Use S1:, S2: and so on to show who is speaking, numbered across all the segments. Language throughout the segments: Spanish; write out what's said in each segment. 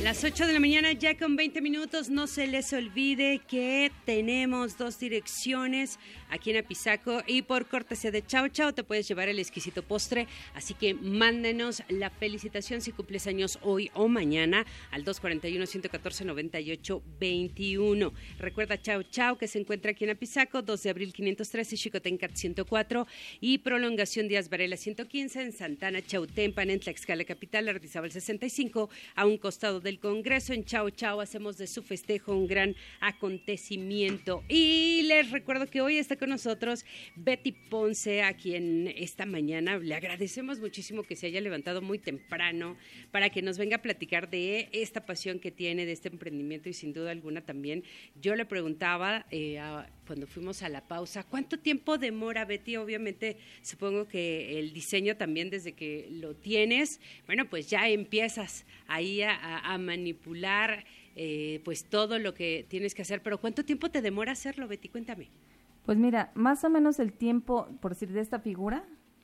S1: Las 8 de la mañana ya con 20 minutos, no se les olvide que tenemos 2 direcciones aquí en Apizaco y por cortesía de Chao Chao te puedes llevar el exquisito postre, así que mándenos la felicitación si cumples años hoy o mañana al 241-114-9821. Recuerda Chao Chao que se encuentra aquí en Apizaco, 2 de abril 513, Xicotencat 104 y Prolongación Díaz Varela 115 en Santana, Chautempan, en Tlaxcala Capital, Ardizábal 65, a un costado del Congreso. En Chao Chao hacemos de su festejo un gran acontecimiento. Y les recuerdo que hoy está con nosotros Betty Ponce, a quien esta mañana le agradecemos muchísimo que se haya levantado muy temprano para que nos venga a platicar de esta pasión que tiene, de este emprendimiento, y sin duda alguna también yo le preguntaba cuando fuimos a la pausa, ¿cuánto tiempo demora, Betty? Obviamente supongo que el diseño también, desde que lo tienes, bueno, pues ya empiezas ahí a manipular pues todo lo que tienes que hacer, pero ¿cuánto tiempo te demora hacerlo, Betty? Cuéntame.
S2: Pues mira, más o menos el tiempo, por decir, de esta figura,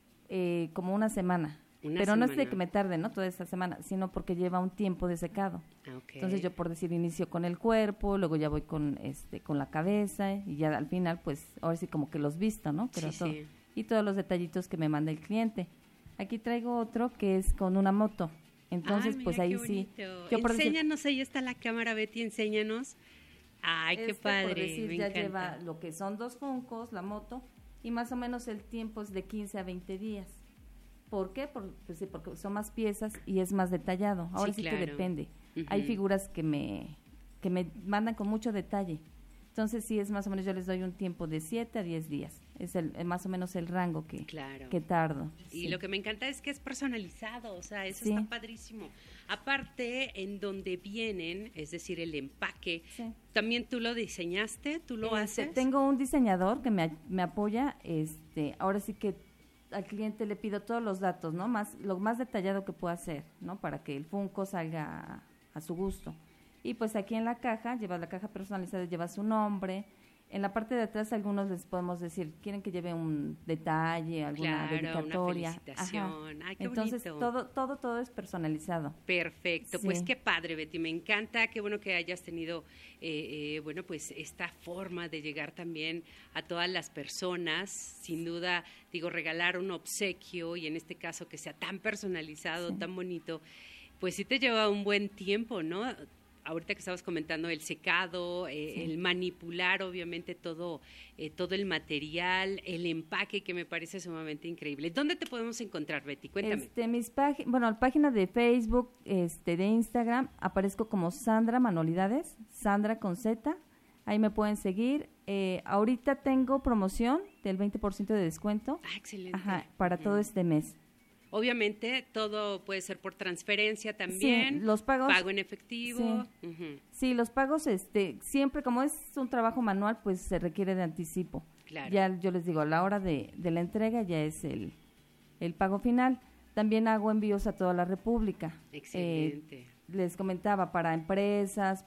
S2: como una semana. Pero no es de que me tarde, ¿no? Toda esa semana, sino porque lleva un tiempo de secado.
S1: Okay.
S2: Entonces yo, por decir, inicio con el cuerpo, luego ya voy con la cabeza y ya al final, pues, ahora sí como que los visto, ¿no? Pero
S1: sí,
S2: todo.
S1: Sí.
S2: Y todos los detallitos que me manda el cliente. Aquí traigo otro que es con una moto. Entonces,
S1: mira,
S2: pues ahí
S1: sí. Enséñanos, ahí está la cámara, Betty, enséñanos. Ay, qué padre,
S2: por decir,
S1: me
S2: ya
S1: encanta.
S2: lleva lo que son 2 funcos, la moto, y más o menos el tiempo es de 15 a 20 días. ¿Por qué? Pues sí, porque son más piezas y es más detallado. Ahora sí,
S1: claro.
S2: que depende.
S1: Uh-huh.
S2: Hay figuras que me mandan con mucho detalle. Entonces sí, es más o menos, yo les doy un tiempo de 7 a 10 días. Es más o menos el rango que tardo.
S1: Y
S2: sí.
S1: lo que me encanta es que es personalizado, o sea, eso
S2: sí.
S1: está padrísimo. Aparte, en donde vienen, es decir, el empaque,
S2: sí.
S1: ¿también tú lo diseñaste? ¿Tú lo haces?
S2: Tengo un diseñador que me apoya. Ahora sí que al cliente le pido todos los datos, ¿no? Lo más detallado que pueda hacer, ¿no? Para que el Funko salga a su gusto. Y pues aquí en la caja, lleva la caja personalizada, lleva su nombre. En la parte de atrás algunos les podemos decir, quieren que lleve un detalle, alguna dedicatoria.
S1: Una felicitación. Ay, qué
S2: entonces
S1: bonito.
S2: todo es personalizado.
S1: Perfecto,
S2: sí.
S1: Pues qué padre, Betty, me encanta, qué bueno que hayas tenido, bueno, pues esta forma de llegar también a todas las personas. Sin duda, digo, regalar un obsequio, y en este caso que sea tan personalizado, sí. tan bonito, pues sí te lleva un buen tiempo, ¿no? Ahorita que estabas comentando el secado, sí. el manipular obviamente todo el material, el empaque, que me parece sumamente increíble. ¿Dónde te podemos encontrar, Betty? Cuéntame.
S2: La página de Facebook, de Instagram, aparezco como Sandra Manualidades, Sandra con Z, ahí me pueden seguir. Ahorita tengo promoción del 20% de descuento.
S1: Ah, excelente.
S2: Para todo este mes.
S1: Obviamente, todo puede ser por transferencia también.
S2: Sí, los pagos.
S1: Pago en efectivo.
S2: Sí,
S1: uh-huh.
S2: sí, los pagos, siempre como es un trabajo manual, pues se requiere de anticipo.
S1: Claro.
S2: Ya yo les digo, a la hora de la entrega ya es el pago final. También hago envíos a toda la República.
S1: Excelente.
S2: Les comentaba, para empresas,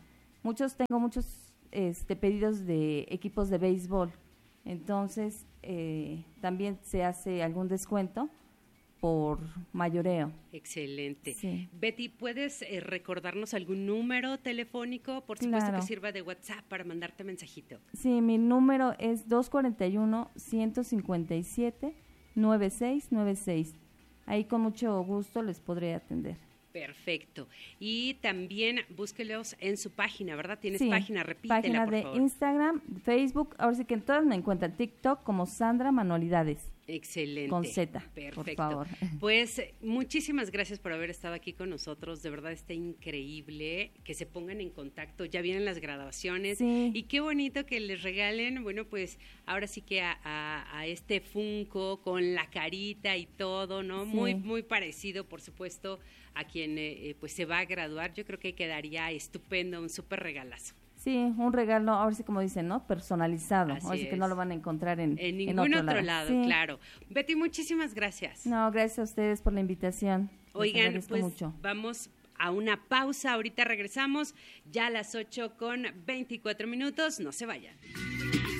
S2: tengo muchos pedidos de equipos de béisbol. Entonces, también se hace algún descuento por mayoreo.
S1: Excelente.
S2: Sí.
S1: Betty, ¿puedes recordarnos algún número telefónico? Por supuesto que sirva de WhatsApp para mandarte mensajito.
S2: Sí, mi número es 241-157-9696. Ahí con mucho gusto les podré atender.
S1: Perfecto. Y también búsquelos en su página, ¿verdad? ¿Tienes
S2: sí,
S1: página? Repítela,
S2: página
S1: por favor.
S2: De Instagram, Facebook, ahora sí que en todas me encuentran, TikTok como Sandra Manualidades.
S1: Excelente.
S2: Con Z,
S1: perfecto.
S2: Por favor.
S1: Pues muchísimas gracias por haber estado aquí con nosotros. De verdad está increíble que se pongan en contacto. Ya vienen las graduaciones.
S2: Sí.
S1: Y qué bonito que les regalen, bueno, pues ahora sí que a este Funko con la carita y todo, ¿no?
S2: Sí.
S1: Muy, muy parecido, por supuesto, a quien pues se va a graduar. Yo creo que quedaría estupendo, un súper regalazo.
S2: Sí, un regalo, ahora sí como dicen, ¿no? Personalizado.
S1: Así
S2: ahora sí
S1: es.
S2: que no lo van a encontrar en
S1: ningún otro lado,
S2: sí.
S1: Claro. Betty, muchísimas gracias.
S2: No, gracias a ustedes por la invitación.
S1: Oigan, pues
S2: mucho.
S1: Vamos a una pausa, ahorita regresamos, ya a las 8:24. No se vayan.